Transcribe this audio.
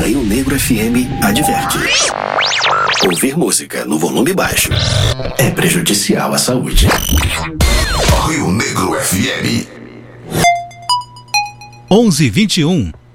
Rio Negro FM adverte: ouvir música no volume baixo é prejudicial à saúde. Rio Negro FM 11:21.